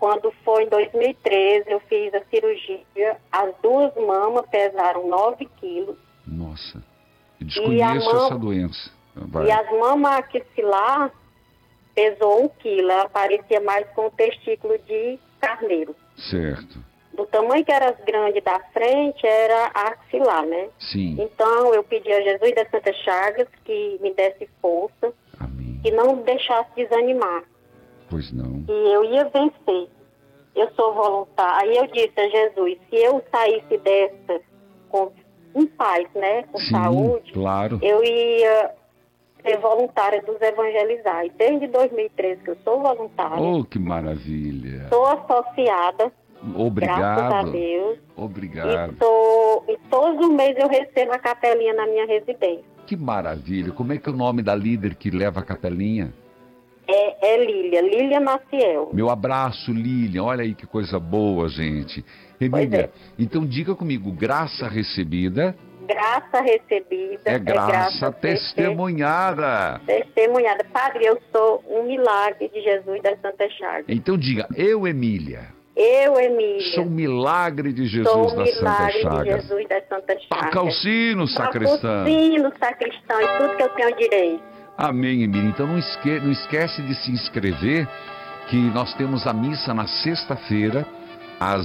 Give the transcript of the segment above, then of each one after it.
Quando foi em 2013, eu fiz a cirurgia, as duas mamas pesaram 9 quilos. Nossa, eu desconheço essa doença. Vai. E as mamas axilar pesou 1 quilo, ela parecia mais com o testículo de carneiro. Certo. Do tamanho que era as grandes da frente, era a axilar, né? Sim. Então, eu pedi a Jesus das Santas Chagas que me desse força. Amém. Que não me deixasse desanimar. Pois não. E eu ia vencer. Eu sou voluntária. Aí eu disse a Jesus, se eu saísse dessa com paz, né? Com Sim, saúde, claro. Eu ia ser voluntária dos Evangelizar. E desde 2013 que eu sou voluntária. Oh, que maravilha. Sou associada. Obrigado. Graças a Deus. Obrigado. E todos os meses eu recebo a capelinha na minha residência. Que maravilha. Como é que é o nome da líder que leva a capelinha? É Lília Maciel. Meu abraço, Lília. Olha aí que coisa boa, gente. Emília, então diga comigo, graça recebida... Graça recebida é graça testemunhada. Testemunhada. Padre, eu sou um milagre de Jesus das Santas Chagas. Então diga, eu, Emília. Eu, Emília. Sou milagre de Jesus das Santas Chagas. Sou milagre de Jesus das Santas Chagas. Toca o sino, sacristão. Toca o sino, sacristão, e tudo que eu tenho direito. Amém, Emília. Então não esquece de se inscrever, que nós temos a missa na sexta-feira, às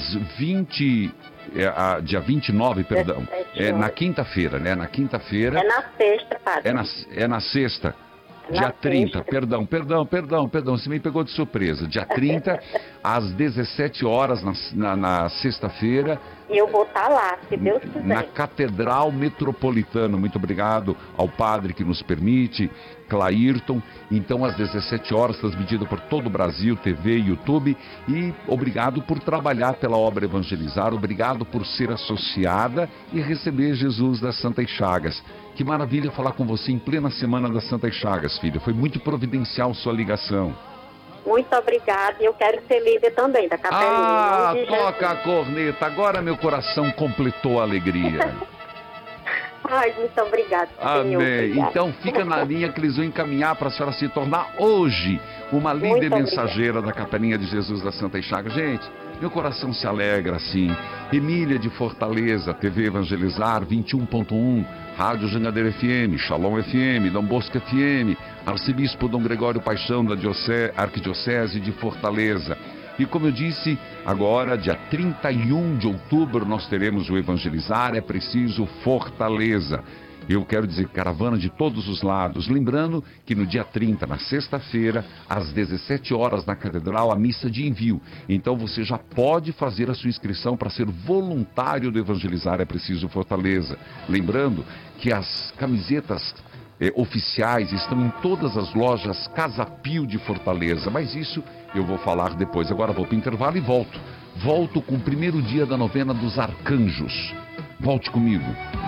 dia 29, perdão. Na quinta-feira, né? Na quinta-feira. É na sexta, padre. É na sexta. Dia 30, perdão, você me pegou de surpresa. Dia 30, às 17 horas, na sexta-feira. E eu vou estar lá, se Deus quiser. Na Catedral Metropolitana. Muito obrigado ao padre que nos permite, Clairton. Então, às 17 horas, transmitido por todo o Brasil, TV, YouTube. E obrigado por trabalhar pela obra Evangelizar. Obrigado por ser associada e receber Jesus das Santas Chagas. Que maravilha falar com você em plena Semana das Santas Chagas, filha. Foi muito providencial sua ligação. Muito obrigada. E eu quero ser líder também da capelinha. Toca a corneta. Agora meu coração completou a alegria. Ai, muito obrigada. Amém. Obrigada. Então fica na linha que eles vão encaminhar para a senhora se tornar hoje uma líder mensageira da Capelinha de Jesus das Santas Chagas. Gente, meu coração se alegra assim. Emília de Fortaleza, TV Evangelizar 21.1, Rádio Jangadeiro FM, Shalom FM, Dom Bosco FM, Arcebispo Dom Gregório Paixão da Arquidiocese de Fortaleza. E como eu disse, agora, dia 31 de outubro, nós teremos o Evangelizar, é preciso Fortaleza. Eu quero dizer, caravana de todos os lados. Lembrando que no dia 30, na sexta-feira, às 17 horas, na Catedral, a missa de envio. Então você já pode fazer a sua inscrição para ser voluntário do Evangelizar, é preciso Fortaleza. Lembrando que as camisetas oficiais estão em todas as lojas Casa Pio de Fortaleza, mas isso eu vou falar depois. Agora vou para o intervalo e volto. Volto com o primeiro dia da novena dos arcanjos. Volte comigo.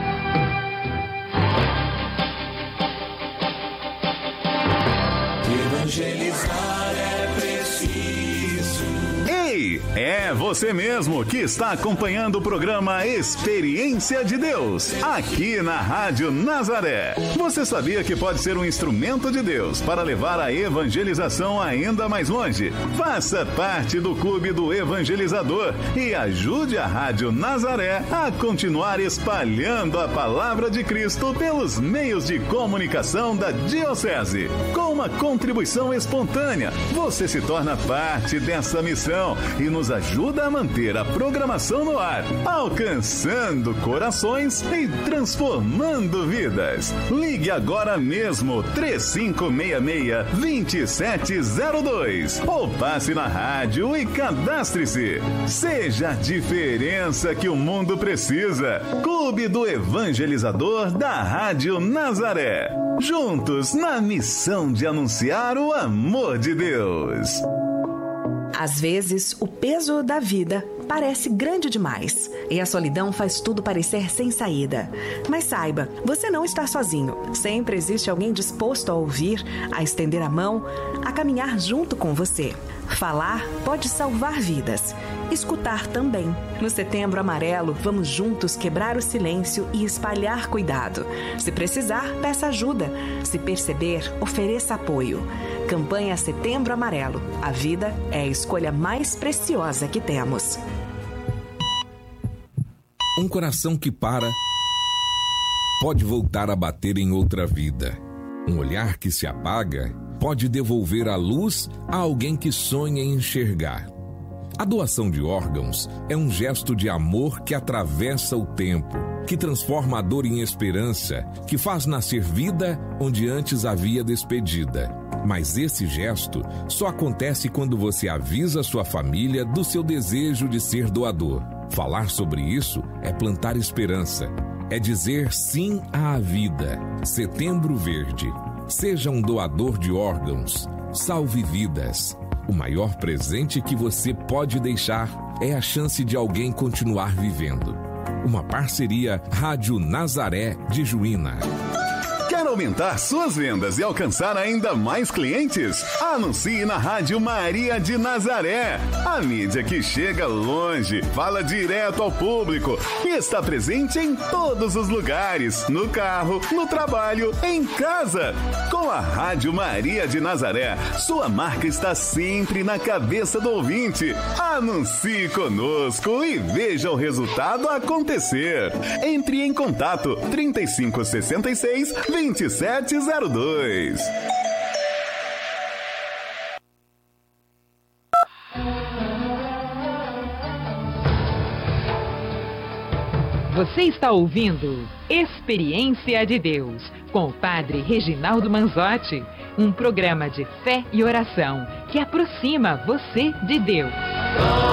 Evangelizar é preciso. Ei, é você mesmo que está acompanhando o programa Experiência de Deus, aqui na Rádio Nazaré. Você sabia que pode ser um instrumento de Deus para levar a evangelização ainda mais longe? Faça parte do Clube do Evangelizador e ajude a Rádio Nazaré a continuar espalhando a palavra de Cristo pelos meios de comunicação da Diocese. Com uma contribuição espontânea, você se torna parte dessa missão e nos ajuda a manter a programação no ar, alcançando corações e transformando vidas. Ligue agora mesmo 3566-2702 ou passe na rádio e cadastre-se. Seja a diferença que o mundo precisa. Clube do Evangelizador da Rádio Nazaré. Juntos na missão de anunciar o amor de Deus. Às vezes, o peso da vida parece grande demais e a solidão faz tudo parecer sem saída. Mas saiba, você não está sozinho. Sempre existe alguém disposto a ouvir, a estender a mão, a caminhar junto com você. Falar pode salvar vidas. Escutar também. No Setembro Amarelo, vamos juntos quebrar o silêncio e espalhar cuidado. Se precisar, peça ajuda. Se perceber, ofereça apoio. Campanha Setembro Amarelo. A vida é a escolha mais preciosa que temos. Um coração que para pode voltar a bater em outra vida. Um olhar que se apaga pode devolver a luz a alguém que sonha em enxergar. A doação de órgãos é um gesto de amor que atravessa o tempo, que transforma a dor em esperança, que faz nascer vida onde antes havia despedida. Mas esse gesto só acontece quando você avisa sua família do seu desejo de ser doador. Falar sobre isso é plantar esperança, é dizer sim à vida. Setembro Verde. Seja um doador de órgãos. Salve vidas. O maior presente que você pode deixar é a chance de alguém continuar vivendo. Uma parceria Rádio Nazaré de Juína. Quer aumentar suas vendas e alcançar ainda mais clientes? Anuncie na Rádio Maria de Nazaré. A mídia que chega longe, fala direto ao público e está presente em todos os lugares, no carro, no trabalho, em casa. Com a Rádio Maria de Nazaré, sua marca está sempre na cabeça do ouvinte. Anuncie conosco e veja o resultado acontecer. Entre em contato 3566-2702. Você está ouvindo Experiência de Deus, com o Padre Reginaldo Manzotti, um programa de fé e oração que aproxima você de Deus.